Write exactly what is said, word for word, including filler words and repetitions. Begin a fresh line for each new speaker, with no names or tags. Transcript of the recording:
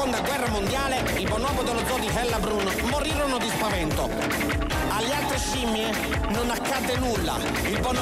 seconda guerra mondiale il bonobo dello zoo di Hellabrunn morirono di spavento. Alle altre scimmie non accadde nulla. Il bonobo